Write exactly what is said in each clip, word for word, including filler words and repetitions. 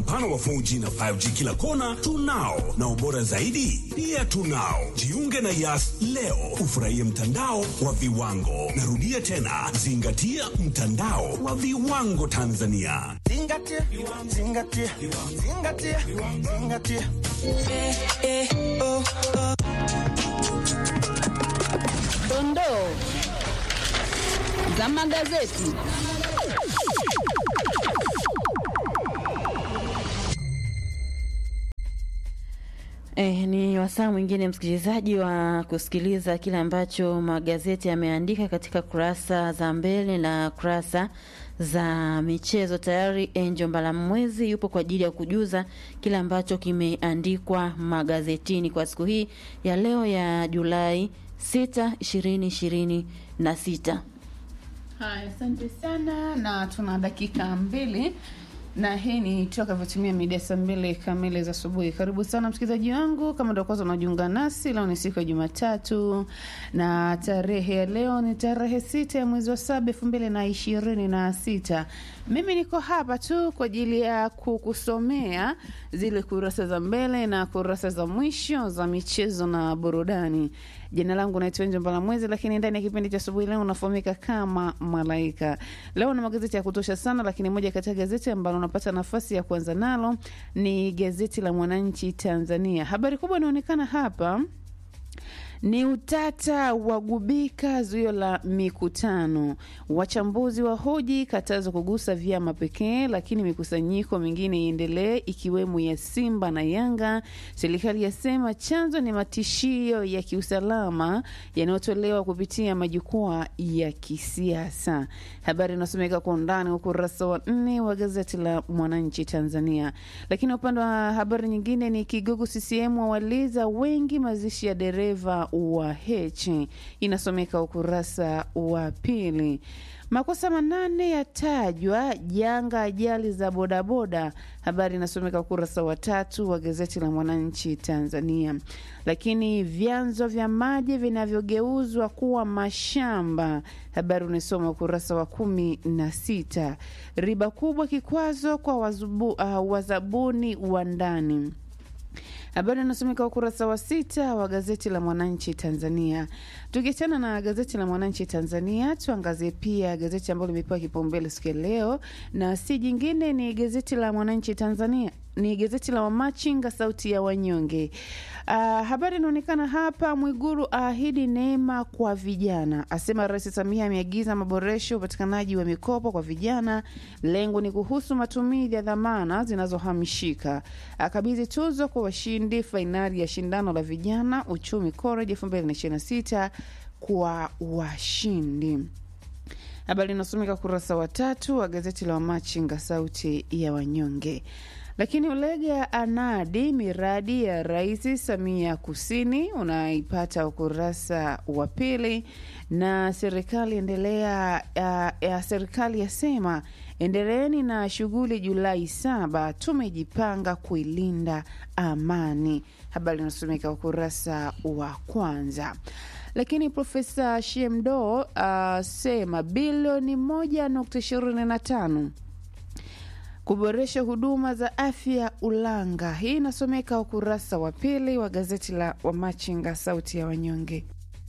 mpana wa four G na five G kila kona tunao, na ubora zaidi pia tunao. Jiunge na Yas leo ufurahie mtandao wa viwango. Narudia tena, zingatia mtandao wa viwango Tanzania. Zingatia, zingatia, zingatia, zingatia. Eh, eh, oh, oh. Dondoo za magazeti. Eh, ni wasaa mwingine msikilizaji wa kusikiliza kile ambacho magazeti yameandika katika kurasa za mbele na kurasa za michezo. Tayari Angel Mbalamwezi yupo kwa ajili ya kujuza kile ambacho kimeandikwa magazetini kwa siku hii ya leo ya Julai sita, ishirini ishirini na sita. Hai, asante sana, na tuna dakika mbili na hii ni toka vitumia media saa mbili kamili za asubuhi. Karibu sana msikilizaji wangu, kama ndio kwanza unajiunga nasi. Leo ni siku ya Jumatatu na tarehe ya leo ni tarehe sita ya mwezi wa saba elfu mbili na ishirini na sita. Mimi niko hapa tu kwa ajili ya kukusomea zile kurasa za mbele na kurasa za mwisho za michezo na burudani. Jina langu naitwa Angel Mbalamwezi, lakini ndani ya kipindi cha asubuhi leo unafahamika kama Malaika. Leo na magazeti ya kutosha sana, lakini moja kati ya gazeti ambalo unapata nafasi ya kuanza nalo ni gazeti la Mwananchi Tanzania. Habari kubwa inaonekana hapa ni utata wagubika zuio la mikutano. Wachambuzi wa hoji katazo kugusa vyama pekee, lakini mikusanyiko mingine iendelee ikiwemo ya Simba na Yanga. Serikali yasema chanzo ni matishio ya kiusalama yanayotolewa kupitia majukwaa ya kisiasa. Habari inasomeka kwa undani ukurasa wa nne wa gazeti la Mwananchi Tanzania. Lakini upande wa habari nyingine ni kigogo C C M wawaliza wengi mazishi ya dereva wa Heche, inasomeka ukurasa wa pili. Makosa manane yatajwa janga ajali za bodaboda, habari inasomeka ukurasa wa tatu wa gazeti la Mwananchi Tanzania. Lakini vyanzo vya maji vinavyogeuzwa kuwa mashamba, habari unasoma ukurasa wa kumi na sita. Riba kubwa kikwazo kwa wazubu, uh, wazabuni wa ndani, habari inasomeka ukurasa wa sita wa gazeti la Mwananchi Tanzania. Tukiachana na gazeti la Mwananchi Tanzania, tuangazie pia gazeti ambalo limepewa kipaumbele siku leo, na si jingine ni gazeti la Mwananchi Tanzania, ni gazeti la Wamachinga sauti ya wanyonge. Uh, habari inaonekana hapa, Mwigulu ahidi neema kwa vijana. Asema Rais Samia ameagiza maboresho upatikanaji wa mikopo kwa vijana. Lengo ni kuhusu matumizi ya dhamana zinazohamishika. Akabidhi tuzo kwa washindi fainali ya shindano la vijana uchumi College elfu mbili na ishirini na sita kwa washindi. Habari inasomeka kurasa wa tatu wa gazeti la Wamachinga sauti ya wanyonge. Lakini Ulega anadi miradi ya Rais Samia Kusini, unaipata ukurasa wa pili. Na serikali endelea ya, ya serikali yasema endeleeni na shughuli Julai saba, tumejipanga kuilinda amani. Habari inasomeka ukurasa wa kwanza. Lakini Profesa Shemdo uh, sema bilioni moja nukta ishirini na tano kuboresha huduma za afya Ulanga. Hii inasomeka ukurasa wa pili wa gazeti la Wamachinga sauti ya wanyonge.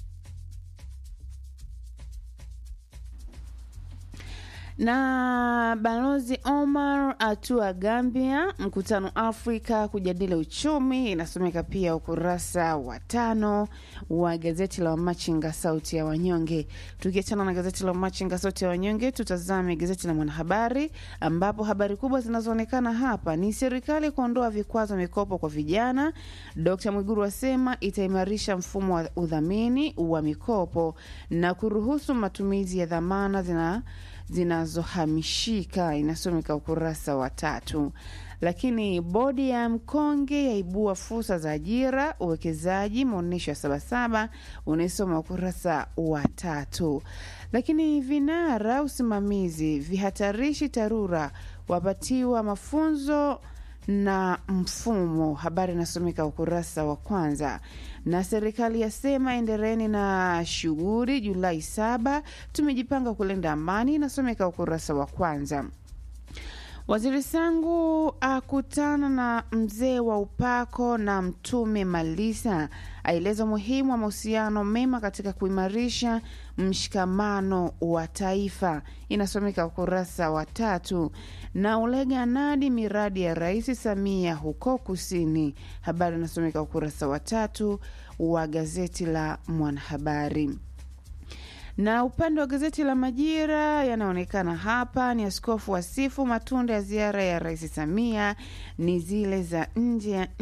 Na Balozi Omar atua Gambia, mkutano Afrika kujadili uchumi, inasomeka pia ukurasa wa tano wa gazeti la Wamachinga sauti ya wanyonge. Tukiachana na gazeti la Wamachinga sauti ya wanyonge, tutazame gazeti la Mwanahabari, ambapo habari kubwa zinazoonekana hapa ni serikali kuondoa vikwazo mikopo kwa vijana. Dokta Mwigulu asema itaimarisha mfumo wa udhamini wa mikopo na kuruhusu matumizi ya dhamana zina zinazohamishika, inasomeka ukurasa wa tatu. Lakini bodi ya mkonge yaibua fursa za ajira uwekezaji maonesho ya Sabasaba, unaisoma ukurasa wa tatu. Lakini vinara usimamizi vihatarishi TARURA wapatiwa mafunzo na mfumo, habari inasomeka ukurasa wa kwanza. Na serikali yasema endeleeni na shughuli Julai saba, tumejipanga kulinda amani, inasomeka ukurasa wa kwanza. Waziri Sangu akutana na mzee wa upako na Mtume Malisa, aeleza muhimu wa mahusiano mema katika kuimarisha mshikamano wa taifa. Inasomeka ukurasa wa tatu. Na Ulega nadi miradi ya Rais Samia huko Kusini. Habari inasomeka ukurasa wa tatu wa gazeti la Mwanahabari. Na upande wa gazeti la Majira yanaonekana hapa ni askofu wasifu matunda ya ziara ya Rais Samia ni zile za nje ya